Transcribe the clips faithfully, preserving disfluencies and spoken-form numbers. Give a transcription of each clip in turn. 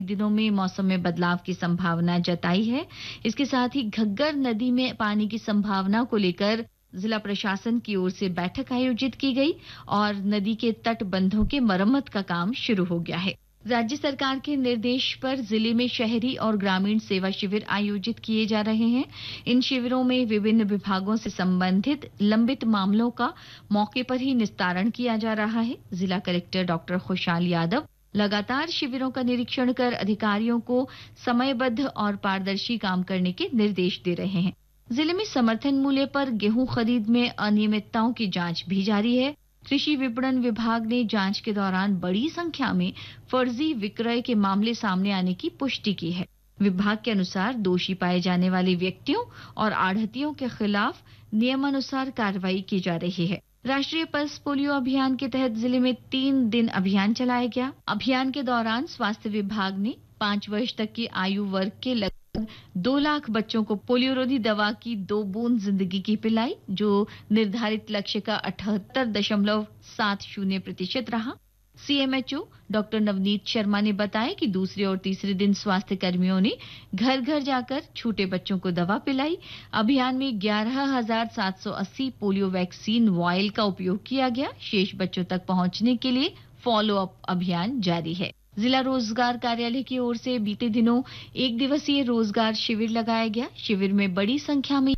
दिनों में मौसम में बदलाव की संभावना जताई है। इसके साथ ही घग्गर नदी में पानी की संभावना को लेकर जिला प्रशासन की ओर से बैठक आयोजित की गई और नदी के तटबंधों के मरम्मत का काम शुरू हो गया है। राज्य सरकार के निर्देश पर जिले में शहरी और ग्रामीण सेवा शिविर आयोजित किए जा रहे हैं। इन शिविरों में विभिन्न विभागों से संबंधित लंबित मामलों का मौके पर ही निस्तारण किया जा रहा है। जिला कलेक्टर डॉक्टर खुशहाल यादव लगातार शिविरों का निरीक्षण कर अधिकारियों को समयबद्ध और पारदर्शी काम करने के निर्देश दे रहे हैं। जिले में समर्थन मूल्य पर गेहूं खरीद में अनियमितताओं की जांच भी जारी है। कृषि विपणन विभाग ने जांच के दौरान बड़ी संख्या में फर्जी विक्रय के मामले सामने आने की पुष्टि की है। विभाग के अनुसार दोषी पाए जाने वाले व्यक्तियों और आढ़तियों के खिलाफ नियमानुसार कार्रवाई की जा रही है। राष्ट्रीय पल्स पोलियो अभियान के तहत जिले में तीन दिन अभियान चलाया गया। अभियान के दौरान स्वास्थ्य विभाग ने पाँच वर्ष तक की आयु वर्ग के लगभग दो लाख बच्चों को पोलियो रोधी दवा की दो बूंद जिंदगी की पिलाई, जो निर्धारित लक्ष्य का अठहत्तर दशमलव सात शून्य प्रतिशत रहा। सीएमएचओ डॉक्टर नवनीत शर्मा ने बताया कि दूसरे और तीसरे दिन स्वास्थ्य कर्मियों ने घर घर जाकर छूटे बच्चों को दवा पिलाई। अभियान में ग्यारह हजार सात सौ अस्सी पोलियो वैक्सीन वॉयल का उपयोग किया गया। शेष बच्चों तक पहुंचने के लिए फॉलो अप अभियान जारी है। जिला रोजगार कार्यालय की ओर से बीते दिनों एक दिवसीय रोजगार शिविर लगाया गया। शिविर में बड़ी संख्या में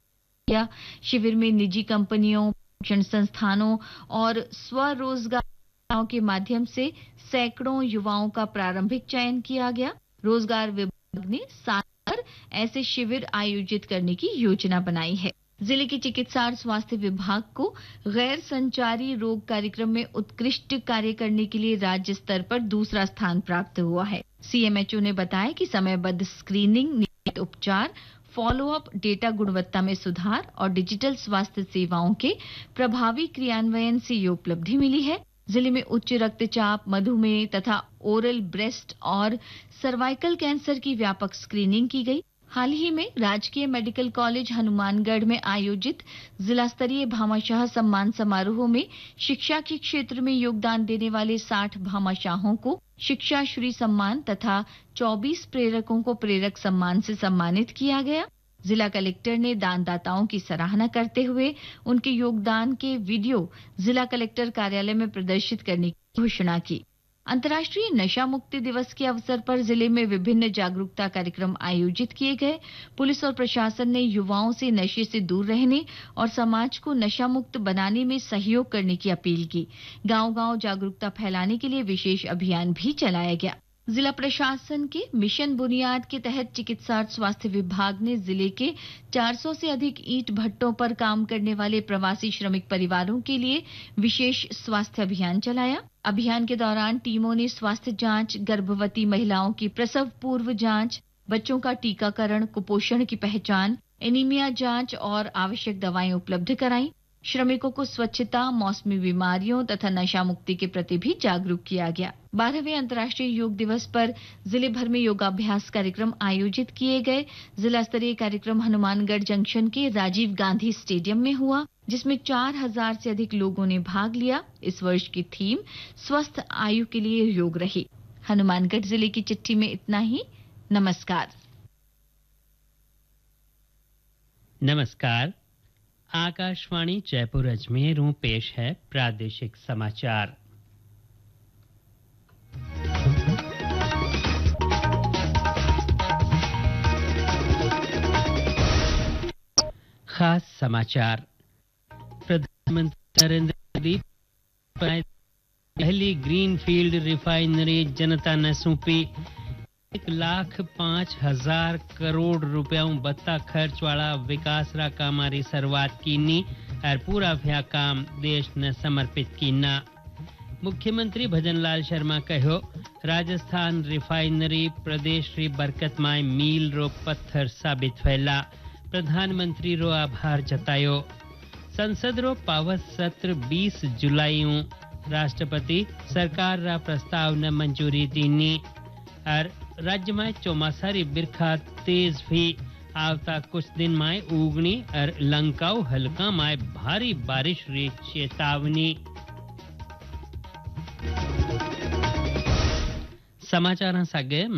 या शिविर में निजी कंपनियों, शिक्षण संस्थानों और स्वरोजगार के माध्यम से सैकड़ों युवाओं का प्रारंभिक चयन किया गया। रोजगार विभाग ने सात बार ऐसे शिविर आयोजित करने की योजना बनाई है। जिले के चिकित्सा और स्वास्थ्य विभाग को गैर संचारी रोग कार्यक्रम में उत्कृष्ट कार्य करने के लिए राज्य स्तर पर दूसरा स्थान प्राप्त हुआ है। सीएमएचओ ने बताया कि समयबद्ध स्क्रीनिंग, नियमित उपचार, फॉलो अप, डेटा गुणवत्ता में सुधार और डिजिटल स्वास्थ्य सेवाओं के प्रभावी क्रियान्वयन से ये उपलब्धि मिली है। जिले में उच्च रक्तचाप, मधुमेह तथा ओरल ब्रेस्ट और सर्वाइकल कैंसर की व्यापक स्क्रीनिंग की गई। हाल ही में राजकीय मेडिकल कॉलेज हनुमानगढ़ में आयोजित जिला स्तरीय भामाशाह सम्मान समारोह में शिक्षा के क्षेत्र में योगदान देने वाले साठ भामाशाहों को शिक्षा श्री सम्मान तथा चौबीस प्रेरकों को प्रेरक सम्मान से सम्मानित किया गया। जिला कलेक्टर ने दानदाताओं की सराहना करते हुए उनके योगदान के वीडियो जिला कलेक्टर कार्यालय में प्रदर्शित करने की घोषणा की। अंतर्राष्ट्रीय नशा मुक्ति दिवस के अवसर पर जिले में विभिन्न जागरूकता कार्यक्रम आयोजित किए गए। पुलिस और प्रशासन ने युवाओं से नशे से दूर रहने और समाज को नशा मुक्त बनाने में सहयोग करने की अपील की। गांव-गांव जागरूकता फैलाने के लिए विशेष अभियान भी चलाया गया। जिला प्रशासन के मिशन बुनियाद के तहत चिकित्सा और स्वास्थ्य विभाग ने जिले के चार सौ से अधिक ईंट भट्टों पर काम करने वाले प्रवासी श्रमिक परिवारों के लिए विशेष स्वास्थ्य अभियान चलाया। अभियान के दौरान टीमों ने स्वास्थ्य जांच, गर्भवती महिलाओं की प्रसव पूर्व जांच, बच्चों का टीकाकरण, कुपोषण की पहचान, एनीमिया जांच और आवश्यक दवाएं उपलब्ध कराई। श्रमिकों को स्वच्छता, मौसमी बीमारियों तथा नशा मुक्ति के प्रति भी जागरूक किया गया। बारहवें अंतर्राष्ट्रीय योग दिवस पर जिले भर में योगाभ्यास कार्यक्रम आयोजित किए गए। जिला स्तरीय कार्यक्रम हनुमानगढ़ जंक्शन के राजीव गांधी स्टेडियम में हुआ, जिसमें चार हजार से अधिक लोगों ने भाग लिया। इस वर्ष की थीम स्वस्थ आयु के लिए योग रही। हनुमानगढ़ जिले की चिट्ठी में इतना ही। नमस्कार। नमस्कार। आकाशवाणी जयपुर अजमेर में पेश है प्रादेशिक समाचार। खास समाचार। प्रधानमंत्री नरेंद्र मोदी पहली ग्रीनफील्ड रिफाइनरी जनता ने सौंपी। एक लाख पांच हजार करोड़ रुपयों बत्ता खर्च वाला विकास रा कामारी शुरुआत कीनी और पूरा भया काम देश ने समर्पित कीना। मुख्यमंत्री भजनलाल शर्मा कहो, राजस्थान रिफाइनरी प्रदेश री बरकतमय मील रो पत्थर साबित फैला। प्रधानमंत्री रो आभार जतायो। संसद रो पावत सत्र बीस जुलाई राष्ट्रपति सरकार रा प्रस्ताव ने मंजूरी दीनी और राज्य में चौमासारी बिरखा तेज भी आवता कुछ दिन में उगनी और लंकाऊ हल्का में भारी बारिश री चेतावनी। समाचार सागे